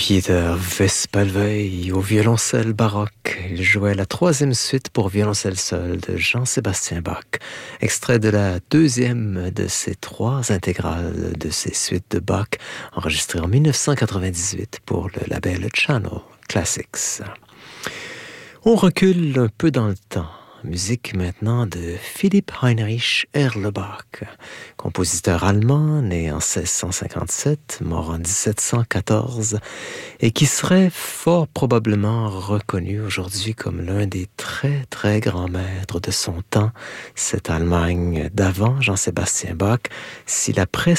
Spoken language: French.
Peter Vespalvey au violoncelle baroque. Il jouait la troisième suite pour violoncelle seul de Jean-Sébastien Bach, extrait de la deuxième de ces trois intégrales de ces suites de Bach, enregistrées en 1998 pour le label Channel Classics. On recule un peu dans le temps. Musique maintenant de Philipp Heinrich Erlebach, compositeur allemand né en 1657, mort en 1714, et qui serait fort probablement reconnu aujourd'hui comme l'un des très très grands maîtres de son temps, cette Allemagne d'avant Jean-Sébastien Bach, si la presse